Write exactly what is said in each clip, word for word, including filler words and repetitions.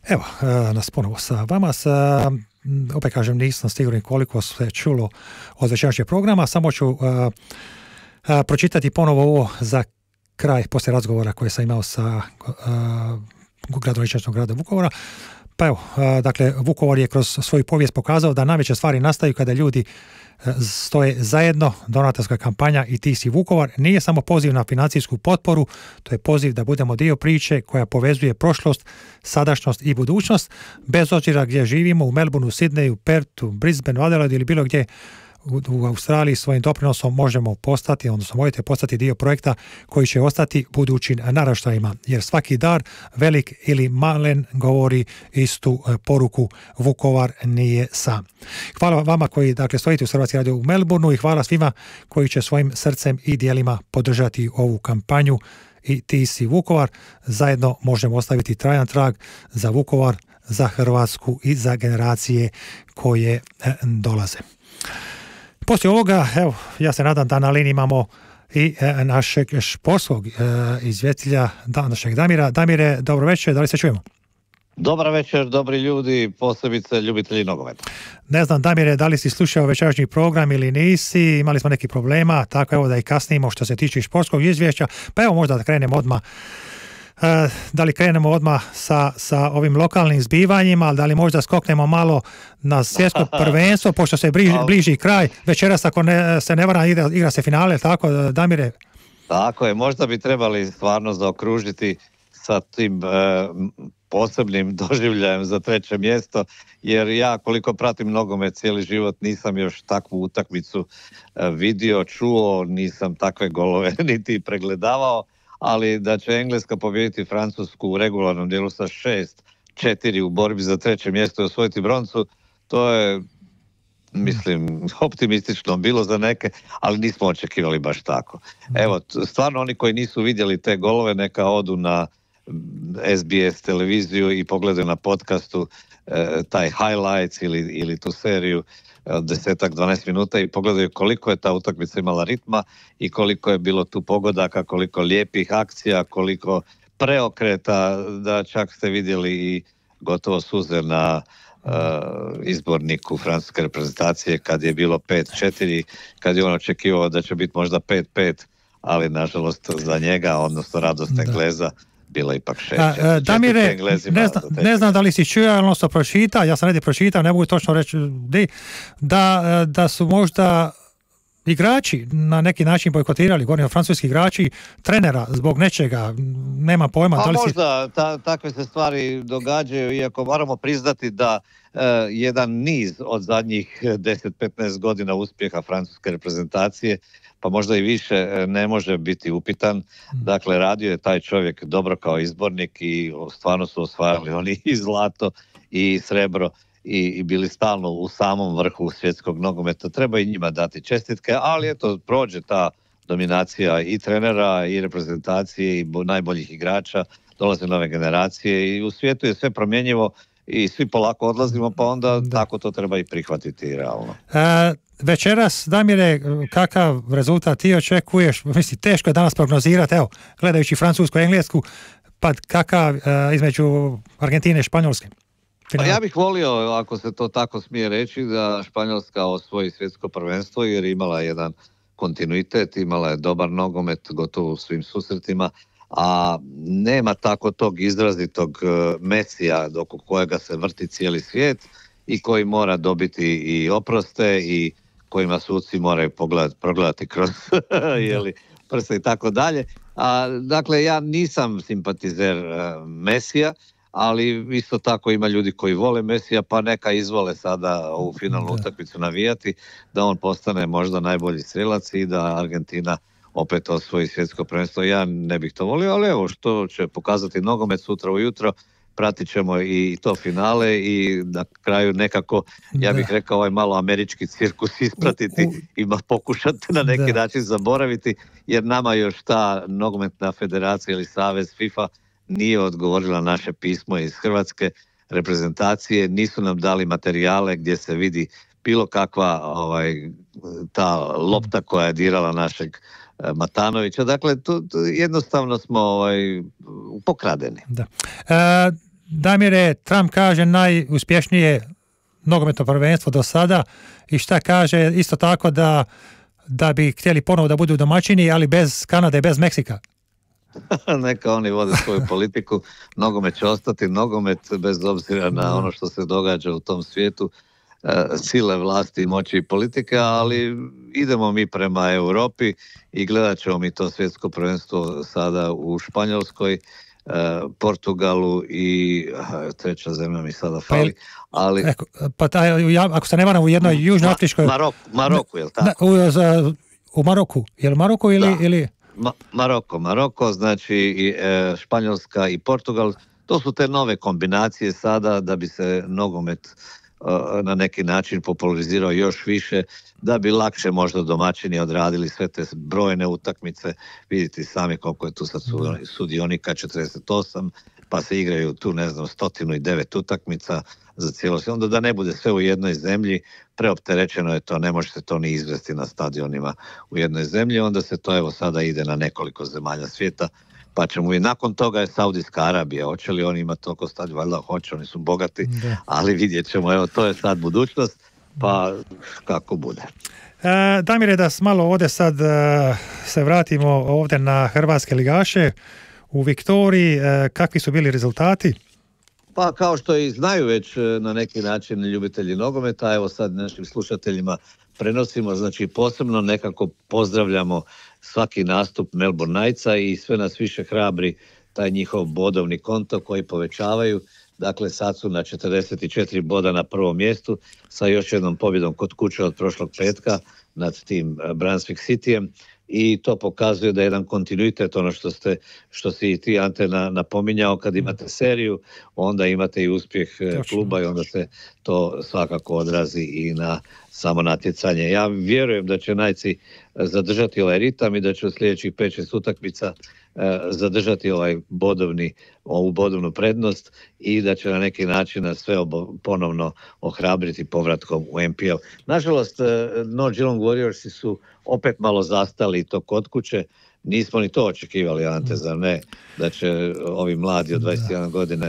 Evo, nas ponovo sa vama. Sa, opet kažem, nisam siguran koliko se čulo od večerašnjeg programa. Samo ću uh, uh, pročitati ponovo ovo za kraj poslije razgovora koje sam imao sa uh, gradonačelnikom grada Vukovara. Pa evo, uh, dakle, Vukovar je kroz svoju povijest pokazao da najveće stvari nastaju kada ljudi stoje zajedno. Donatorska kampanja I ti si Vukovar nije samo poziv na financijsku potporu, to je poziv da budemo dio priče koja povezuje prošlost, sadašnjost I budućnost, bez obzira gdje živimo, u Melbourneu, Sidneju, Pertu, Brisbaneu, Adelaidu ili bilo gdje u Australiji. Svojim doprinosom možemo postati, odnosno možete postati dio projekta koji će ostati budućim naraštajima, jer svaki dar, velik ili malen, govori istu poruku: Vukovar nije sam. Hvala vama koji, dakle, stojite u Hrvatski radio u Melbourneu i hvala svima koji će svojim srcem I dijelima podržati ovu kampanju I ti si Vukovar. Zajedno možemo ostaviti trajan trag za Vukovar, za Hrvatsku I za generacije koje dolaze. Poslije ovoga, evo, ja se nadam da na liniji imamo I e, našeg športskog e, izvjestitelja, da, našeg Damira. Damire, dobro večer, da li se čujemo? Dobar večer, dobri ljudi, posebice ljubitelji nogometa. Ne znam, Damire, da li si slušao večerašnji program ili nisi, imali smo neki problema, tako evo da I kasnimo što se tiče športskog izvješća, pa evo možda da krenemo odmah. E, da li krenemo odmah sa, sa ovim lokalnim zbivanjima, da li možda skoknemo malo na svjetsko prvenstvo, pošto se bliži, bliži kraj. Večeras, ako ne, se ne varam, igra, igra se finale, tako, Damire? Tako je, možda bi trebali stvarno zaokružiti sa tim e, posebnim doživljajem za treće mjesto, jer ja koliko pratim nogomet cijeli život nisam još takvu utakmicu e, vidio, čuo, nisam takve golove niti pregledavao, ali da će Engleska pobijediti Francusku u regularnom dijelu sa šest četiri u borbi za treće mjesto I osvojiti broncu, to je, mislim, optimistično bilo za neke, ali nismo očekivali baš tako. Evo, stvarno oni koji nisu vidjeli te golove, neka odu na S B S televiziju I pogledaju na podcastu e, taj highlights ili, ili tu seriju od desetak, dvanaest minuta I pogledaju koliko je ta utakmica imala ritma I koliko je bilo tu pogodaka, koliko lijepih akcija, koliko preokreta, da čak ste vidjeli I gotovo suze na uh, izborniku francuske reprezentacije kad je bilo pet četiri, kad je on očekivao da će biti možda pet pet, ali nažalost za njega, odnosno radost Engleza, bilo ipak šest. A, Damire, ne, zna, ne znam da li si čuo, odnosno pročitao, ja sam negdje pročitao, ne mogu točno reći di, da, da su možda igrači na neki način bojkotirali, govorim o francuski igrači, trenera zbog nečega, nema pojma. A da li možda si... ta, takve se stvari događaju, iako moramo priznati da e, jedan niz od zadnjih deset do petnaest godina uspjeha francuske reprezentacije, pa možda I više, ne može biti upitan. Dakle, radio je taj čovjek dobro kao izbornik I stvarno su osvajali oni I zlato I srebro I, i bili stalno u samom vrhu svjetskog nogometa. Treba I njima dati čestitke, ali eto, prođe ta dominacija I trenera I reprezentacije I najboljih igrača, dolaze nove generacije I u svijetu je sve promjenjivo I svi polako odlazimo, pa onda da. Tako to treba I prihvatiti realno. E, večeras, Damire, kakav rezultat ti očekuješ? Mislim, teško je danas prognozirati, evo, gledajući Francusku, Englesku, pa kakav e, između Argentine I Španjolske? Final. Ja bih volio, ako se to tako smije reći, da Španjolska osvoji svjetsko prvenstvo, jer imala jedan kontinuitet, imala je dobar nogomet gotovo u svim susretima, a nema tako tog izrazitog Mesija oko kojega se vrti cijeli svijet I koji mora dobiti I oproste I kojima suci moraju pogledati, progledati kroz jeli, prste I tako dalje. A, dakle, ja nisam simpatizer uh, Mesija, ali isto tako ima ljudi koji vole Mesija, pa neka izvole sada u finalnu utakmicu navijati, da on postane možda najbolji strelac I da Argentina opet osvoji svjetsko prvenstvo. Ja ne bih to volio, ali evo što će pokazati nogomet sutra ujutro, pratit ćemo I to finale I na kraju nekako, ja bih rekao, ovaj malo američki cirkus ispratiti I pokušati na neki da. način zaboraviti, jer nama još ta nogometna federacija ili savez FIFA nije odgovorila naše pismo iz Hrvatske reprezentacije, nisu nam dali materijale gdje se vidi bilo kakva ovaj, ta lopta koja je dirala našeg Matanovića. Dakle, tu, tu jednostavno smo ovaj, pokradeni. Da. E, Damire, Trump kaže najuspješnije nogometno prvenstvo do sada i šta kaže isto tako da, da bi htjeli ponovo da budu domaćini, ali bez Kanade, bez Meksika. Neka oni vode svoju politiku, nogomet će ostati nogomet bez obzira na ono što se događa u tom svijetu, sile vlasti, moći i politike, ali idemo mi prema Europi i gledat ćemo mi to svjetsko prvenstvo sada u Španjolskoj, Portugalu i treća zemlja mi sada fali. Ali... Eko, pa taj, ako se ne varam u jednoj južnoafričkoj... Maroku, Maroku, je li tako? U, u Maroku, je li Maroku ili... ili... Ma, Maroko, Maroko, znači i e, Španjolska i Portugal, to su te nove kombinacije sada da bi se nogomet e, na neki način popularizirao još više, da bi lakše možda domaćini odradili sve te brojne utakmice. Vidite sami koliko je tu sad sudionika, četrdeset osam, pa se igraju tu, ne znam, sto devet utakmica za cijelo sve. Onda da ne bude sve u jednoj zemlji, preopterećeno je to, ne može se to ni izvesti na stadionima u jednoj zemlji, onda se to evo sada ide na nekoliko zemalja svijeta, pa ćemo i nakon toga je Saudijska Arabija, hoće li oni imati toliko stadion, valjda hoće, oni su bogati, da. Ali vidjet ćemo, evo to je sad budućnost, pa kako bude. E, Damire, da malo ovdje sad e, se vratimo ovdje na hrvatske ligaše u Viktoriji, e, kakvi su bili rezultati? Pa kao što i znaju već na neki način ljubitelji nogometa, evo sad našim slušateljima prenosimo, znači posebno nekako pozdravljamo svaki nastup Melbourne Knightsa i sve nas više hrabri taj njihov bodovni konto koji povećavaju. Dakle, sad su na četrdeset četiri boda na prvom mjestu sa još jednom pobjedom kod kuće od prošlog petka nad tim Brunswick Cityjem. I to pokazuje da je jedan kontinuitet, ono što ste, što si i ti, Ante, napominjao, kad imate seriju, onda imate i uspjeh kluba i onda se to svakako odrazi i na samo natjecanje. Ja vjerujem da će Knightsi zadržati ovaj ritam i da će u sljedećih pet šest utakmica zadržati ovaj bodovni, ovu bodovnu prednost i da će na neki način na sve obo, ponovno ohrabriti povratkom u N P L. Nažalost, North Geelong Warriorsi su opet malo zastali to kod kuće. Nismo ni to očekivali, Ante, zar ne, da će ovi mladi od dvadeset jedan godine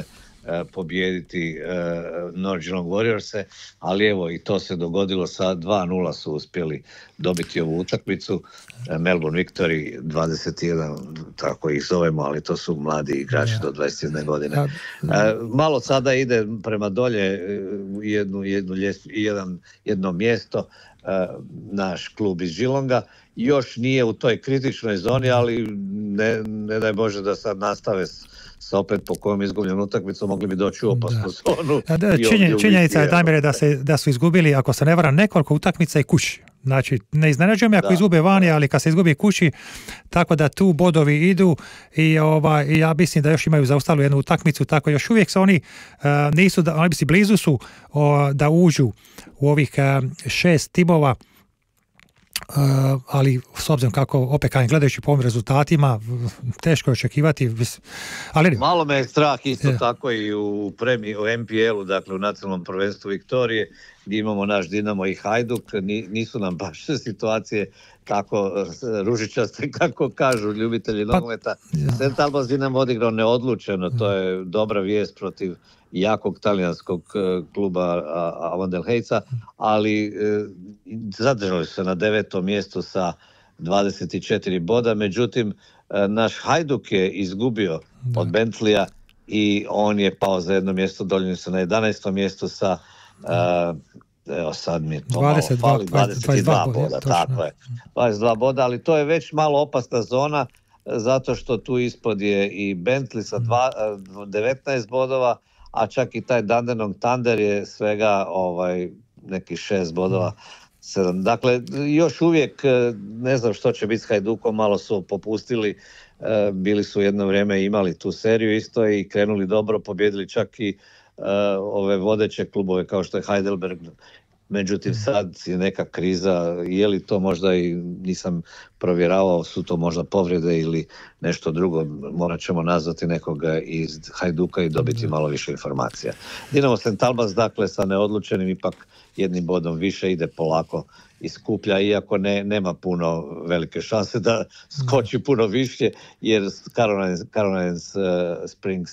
pobijediti uh, North Geelong Warriorse, ali evo i to se dogodilo, sa dva nula su uspjeli dobiti ovu utakmicu. Uh, Melbourne Victory dvadeset jedan, tako ih zovemo, ali to su mladi igrači ja. do dvadeset jedne godine. Uh, malo sada ide prema dolje uh, jednu, jednu ljest, jedan, jedno mjesto, uh, naš klub iz Geelonga. Još nije u toj kritičnoj zoni, ali ne, ne daj Bože da sad nastave s sa opet po kojom izgubljenom utakmicom mogli bi doći u opasnu zonu. Činjen, činjenica je, Damire, da, se, da su izgubili, ako se ne varam, nekoliko utakmica i kući. Znači, ne iznenađujem me ako da. izgube vani, ali kad se izgubi kući, tako da tu bodovi idu i, ova, i ja mislim da još imaju zaustalu jednu utakmicu, tako još uvijek se oni uh, nisu, da, oni mislim blizu su uh, da uđu u ovih uh, šest timova. Uh, ali s obzirom kako opet kažem, gledajući po ovim rezultatima teško je očekivati, ali malo me je strah isto je. Tako i u premi, u N P L-u, dakle u nacionalnom prvenstvu Viktorije, gdje imamo naš Dinamo i Hajduk, nisu nam baš situacije tako ružičaste kako kažu ljubitelji nogometa. Pa, Saint Albans Dinamo odigrao neodlučeno, to je dobra vijest protiv jakog talijanskog kluba Avondale Heightsa, ali zadržali su se na devetom mjestu sa dvadeset četiri boda, međutim naš Hajduk je izgubio da. od Bentleya i on je pao za jedno mjesto, dolje se na jedanaestom mjestu sa uh, evo sad mi je to dvadeset dva, malo fali, dvadeset dva boda, tako je, dvadeset dva boda, ali to je već malo opasna zona, zato što tu ispod je i Bentley sa dva, devetnaest bodova, a čak i taj Dandenong Thunder je svega ovaj, nekih šest bodova. sedam. Dakle, još uvijek ne znam što će biti s Hajdukom, malo su popustili, bili su jedno vrijeme imali tu seriju isto i krenuli dobro, pobjedili čak i uh, ove vodeće klubove kao što je Heidelberg. Međutim, sad je neka kriza, je li to možda i nisam provjeravao, su to možda povrede ili nešto drugo, morat ćemo nazvati nekoga iz Hajduka i dobiti malo više informacija. Dinamo Saint Albans, dakle, sa neodlučenim ipak jednim bodom više ide polako i skuplja, iako ne, nema puno velike šanse da skoči puno više, jer Caroline, Caroline uh, Springs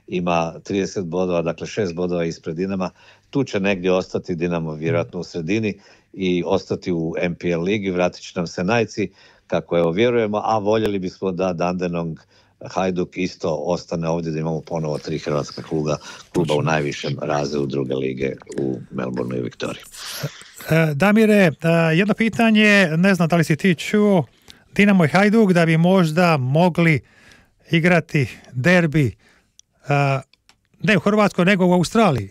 ima trideset bodova, dakle šest bodova ispred Dinama. Tu će negdje ostati Dinamo vjerojatno u sredini i ostati u N P L ligi, vratit će nam se Najci, kako evo vjerujemo, a voljeli bismo da Dandenong Hajduk isto ostane ovdje, da imamo ponovo tri hrvatska kluba, kluba u najvišem razredu druge lige u Melbourneu i Viktoriji. Damire, jedno pitanje, ne znam da li si ti čuo, Dinamo i Hajduk da bi možda mogli igrati derbi ne u Hrvatskoj nego u Australiji.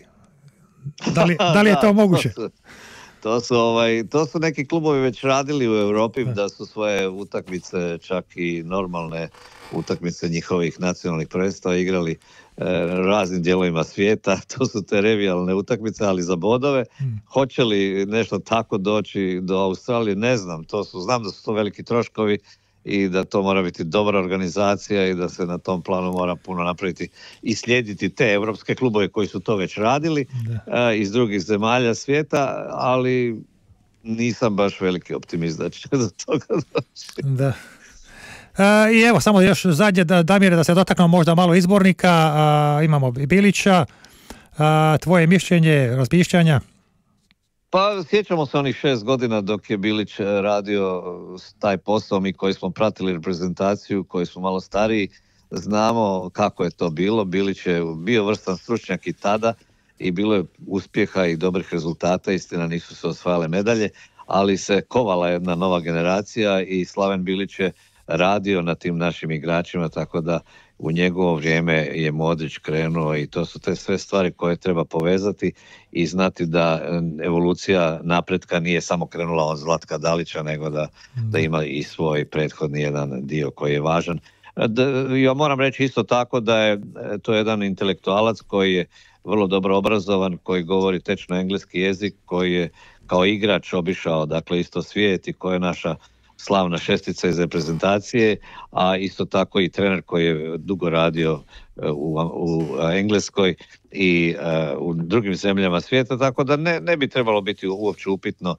Da li, da li je to moguće? To su, to, su, ovaj, to su neki klubovi već radili u Europi, da. da su svoje utakmice, čak i normalne utakmice njihovih nacionalnih prvenstava igrali e, raznim dijelovima svijeta. To su te revijalne utakmice, ali za bodove. Hmm. Hoće li nešto tako doći do Australije? Ne znam. To su, znam da su to veliki troškovi i da to mora biti dobra organizacija i da se na tom planu mora puno napraviti i slijediti te evropske klubove koji su to već radili a, iz drugih zemalja svijeta, ali nisam baš veliki optimist da će do toga doći. Da. A, I evo, samo još zadnje, da, Damire, da se dotaknemo možda malo izbornika, a, imamo Bilića, a, tvoje mišljenje, razmišljanja? Pa sjećamo se onih šest godina dok je Bilić radio taj posao, mi koji smo pratili reprezentaciju, koji smo malo stariji, znamo kako je to bilo. Bilić je bio vrstan stručnjak i tada i bilo je uspjeha i dobrih rezultata, istina nisu se osvajale medalje, ali se kovala jedna nova generacija i Slaven Bilić je radio na tim našim igračima, tako da u njegovo vrijeme je Modrić krenuo i to su te sve stvari koje treba povezati i znati da evolucija napretka nije samo krenula od Zlatka Dalića, nego da, da ima i svoj prethodni jedan dio koji je važan. Da, ja moram reći isto tako da je to jedan intelektualac koji je vrlo dobro obrazovan, koji govori tečno engleski jezik, koji je kao igrač obišao dakle isto svijet i koji je naša slavna šestica iz reprezentacije, a isto tako i trener koji je dugo radio u, u Engleskoj i uh, u drugim zemljama svijeta, tako da ne, ne bi trebalo biti uopće upitno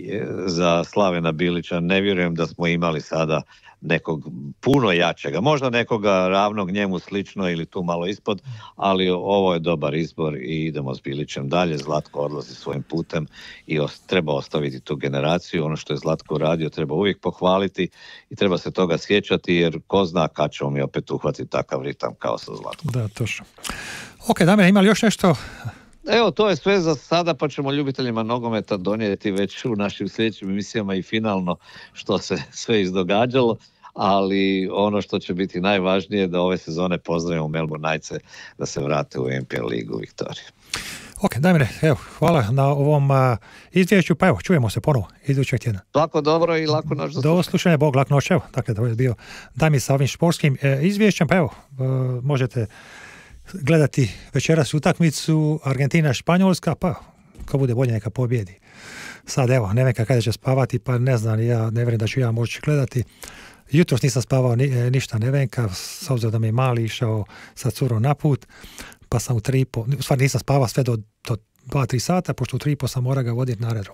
za Slavena Bilića. Ne vjerujem da smo imali sada nekog puno jačega, možda nekoga ravnog njemu slično ili tu malo ispod, ali ovo je dobar izbor i idemo s Bilićem dalje. Zlatko odlazi svojim putem i os- treba ostaviti tu generaciju. Ono što je Zlatko radio treba uvijek pohvaliti i treba se toga sjećati, jer ko zna kad ćemo mi opet uhvatiti takav ritam kao sa Zlatkom. Da, točno. Ok, Damir, ima li još nešto? Evo, to je sve za sada, pa ćemo ljubiteljima nogometa donijeti već u našim sljedećim emisijama i finalno što se sve izdogađalo, ali ono što će biti najvažnije je da ove sezone pozdravimo Melbourne Knightse da se vrate u N P L ligu Viktorije. Ok, Damire, evo, hvala na ovom uh, izvješću, pa evo, čujemo se ponovo idućeg tjedna. Lako dobro i lako noć. Do slušanja, Bog, lak noć, evo, dakle, to je bio Damir sa ovim športskim e, izvješćem, pa evo, uh, možete gledati večeras utakmicu Argentina-Španjolska, pa ko bude bolje neka pobjedi. Sad evo, Nevenka kada će spavati, pa ne znam, ja ne vjerujem da ću ja moći gledati. Jutros nisam spavao ni, ništa Nevenka, s obzirom da mi je mali išao sa curom na put, pa sam u tri i po, u stvari nisam spavao sve do, do dva tri sata, pošto u tri i po sam mora ga voditi na aerodrom.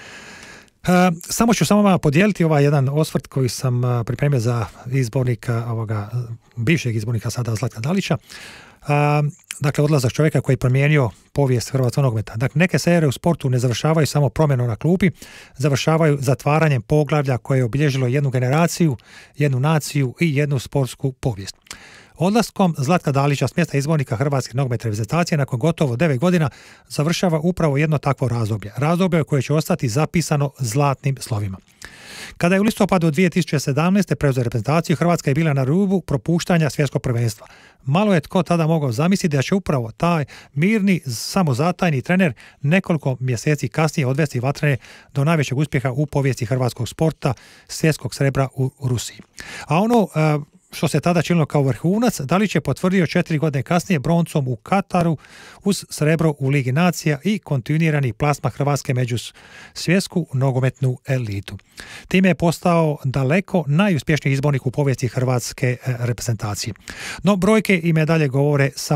Uh, samo ću samo vam podijeliti ovaj jedan osvrt koji sam uh, pripremio za izbornika, ovoga, bivšeg izbornika sada Zlatka Dalića. Uh, dakle, odlazak čovjeka koji je promijenio povijest hrvatskog nogometa. Dakle, neke serije u sportu ne završavaju samo promjenom na klupi, završavaju zatvaranjem poglavlja koje je obilježilo jednu generaciju, jednu naciju i jednu sportsku povijest. Odlaskom Zlatka Dalića s mjesta izbornika Hrvatske nogometne reprezentacije nakon gotovo devet godina završava upravo jedno takvo razdoblje. Razdoblje koje će ostati zapisano zlatnim slovima. Kada je u listopadu dvije tisuće sedamnaeste preuzeo reprezentaciju, Hrvatska je bila na rubu propuštanja svjetskog prvenstva. Malo je tko tada mogao zamisliti da će upravo taj mirni, samozatajni trener nekoliko mjeseci kasnije odvesti Vatrene do najvećeg uspjeha u povijesti hrvatskog sporta, svjetskog srebra u Rusiji. A ono što se tada činilo kao vrhunac, Dalić je potvrdio četiri godine kasnije broncom u Kataru uz srebro u Ligi nacija i kontinuirani plasma Hrvatske među svjetsku nogometnu elitu. Time je postao daleko najuspješniji izbornik u povijesti hrvatske reprezentacije. No brojke i medalje govore sa